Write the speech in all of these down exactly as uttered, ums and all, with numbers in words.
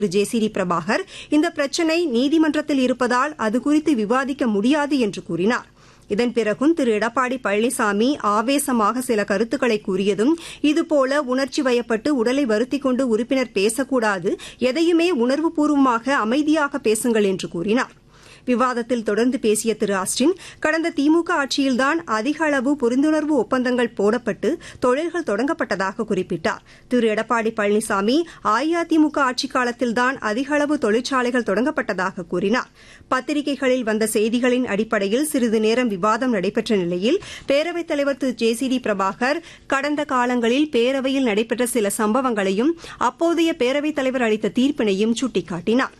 J C D Prabhakar இந்த பிரச்சினை நீதிமன்றத்தில் இருப்பதால் அது குறித்து விவாதிக்க முடியாது என்று கூறினார். இதன் பிறகும் திரு எடப்பாடி பழனிசாமி ஆவேசமாக சில கருத்துக்களை கூறியதும் இதுபோல உணர்ச்சி வயப்பட்டு உடலை வருத்திக் கொண்டு உறுப்பினர் பேசக்கூடாது, எதையுமே உணர்வுபூர்வமாக அமைதியாக பேசுங்கள் என்று கூறினார். விவாதத்தில் தொடர்ந்து பேசிய திரு ஆஸ்டின், கடந்த திமுக ஆட்சியில்தான் அதிக அளவு புரிந்துணர்வு ஒப்பந்தங்கள் போடப்பட்டு தொழில்கள் தொடங்கப்பட்டதாக குறிப்பிட்டார். திரு எடப்பாடி பழனிசாமி அஇஅதிமுக ஆட்சிக் காலத்தில்தான் அதிக அளவு தொழிற்சாலைகள் தொடங்கப்பட்டதாக கூறினார். பத்திரிகைகளில் வந்த செய்திகளின் அடிப்படையில் சிறிது நேரம் விவாதம் நடைபெற்ற நிலையில் பேரவைத் தலைவர் திரு ஜே சி டி பிரபாகர் கடந்த காலங்களில் பேரவையில் நடைபெற்ற சில சம்பவங்களையும் அப்போதைய பேரவைத் தலைவர் அளித்த தீர்ப்பினையும் சுட்டிக்காட்டினார்.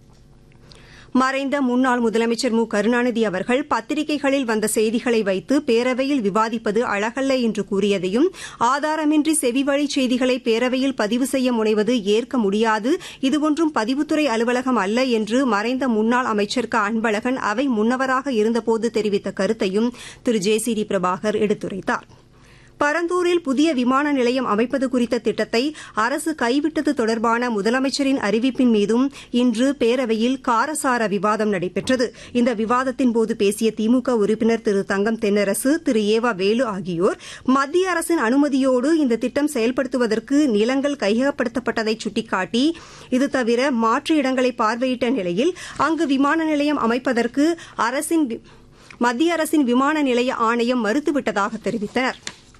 மறைந்த முன்னாள் முதலமைச்சர் மு கருணாநிதி அவர்கள் பத்திரிகைகளில் வந்த செய்திகளை வைத்து பேரவையில் விவாதிப்பது அழகல்ல என்று கூறியதையும், ஆதாரமின்றி செவிவழி செய்திகளை பேரவையில் பதிவு செய்ய முனைவது ஏற்க முடியாது, இது ஒன்றும் பதிவுத்துறை அலுவலகம் அல்ல என்று மறைந்த முன்னாள் அமைச்சர் க அன்பழகன் அவை முன்னவராக இருந்தபோது தெரிவித்த கருத்தையும் திரு ஜே சி டி பிரபாகர் எடுத்துரைத்தார். பரந்தூரில் புதிய விமான நிலையம் அமைப்பது குறித்த திட்டத்தை அரசு கைவிட்டது தொடர்பான முதலமைச்சரின் அறிவிப்பின் மீதும் இன்று பேரவையில் காரசார விவாதம் நடைபெற்றது. இந்த விவாதத்தின்போது பேசிய திமுக உறுப்பினர் திரு தங்கம் தென்னரசு, திரு ஏவா வேலு ஆகியோர் மத்திய அரசின் அனுமதியோடு இந்த திட்டம் செயல்படுத்துவதற்கு நிலங்கள் கையகப்படுத்தப்பட்டதை சுட்டிக்காட்டி, இது தவிர மாற்று இடங்களை பார்வையிட்ட நிலையில் அங்கு விமான நிலையம் அமைப்பதற்கு அரசின் மத்திய அரசின் விமான நிலைய ஆணையம் மறுத்துவிட்டதாக தெரிவித்தனா்.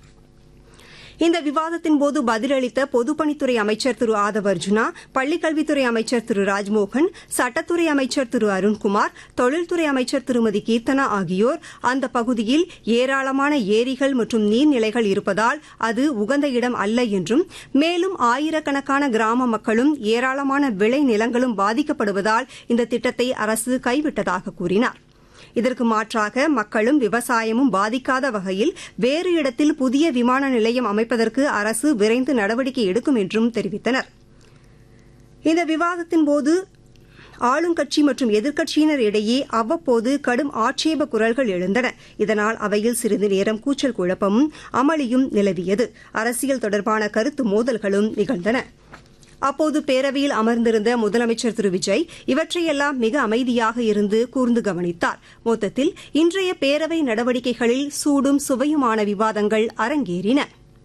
இந்த விவாதத்தின்போது பதிலளித்த பொதுப்பணித்துறை அமைச்சர் திரு ஆதவ் அர்ஜுனா, பள்ளிக்கல்வித்துறை அமைச்சர் திரு ராஜ்மோகன், சட்டத்துறை அமைச்சர் திரு அருண்குமார், தொழில்துறை அமைச்சர் திருமதி கீர்த்தனா ஆகியோர் அந்த பகுதியில் ஏராளமான ஏரிகள் மற்றும் நீர்நிலைகள் இருப்பதால் அது உகந்த இடம் அல்ல என்றும், மேலும் ஆயிரக்கணக்கான கிராம மக்களும் ஏராளமான விளை நிலங்களும் பாதிக்கப்படுவதால் இந்த திட்டத்தை அரசு கைவிட்டதாக கூறினார். இதற்கு மாற்றாக மக்களும் விவசாயமும் பாதிக்காத வகையில் வேறு இடத்தில் புதிய விமான நிலையம் அமைப்பதற்கு அரசு விரைந்து நடவடிக்கை எடுக்கும் என்றும் தெரிவித்தனர். இந்த விவாதத்தின்போது ஆளுங்கட்சி மற்றும் எதிர்க்கட்சியினர் இடையே அவ்வப்போது கடும் ஆட்சேப குரல்கள் எழுந்தன. இதனால் அவையில் சிறிது நேரம் கூச்சல் குழப்பமும் அமளியும் நிலவியது. அரசியல் தொடர்பான கருத்து மோதல்களும் நிகழ்ந்தன. அப்போது பேரவையில் அமர்ந்திருந்த முதலமைச்சர் திரு விஜய் இவற்றையெல்லாம் மிக அமைதியாக இருந்து கூர்ந்து கவனித்தார். மொத்தத்தில் இன்றைய பேரவை நடவடிக்கைகளில் சூடும் சுவையுமான விவாதங்கள் அரங்கேறின.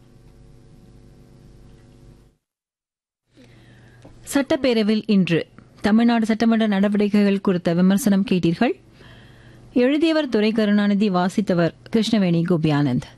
சட்டப்பேரவையில் இன்று தமிழ்நாடு சட்டமன்ற நடவடிக்கைகள் குறித்த விமர்சனம் கேட்டீர்கள். எழுதியவர் துரை கருணாநிதி, வாசித்தவர் கிருஷ்ணவேணி கோபியானந்த்.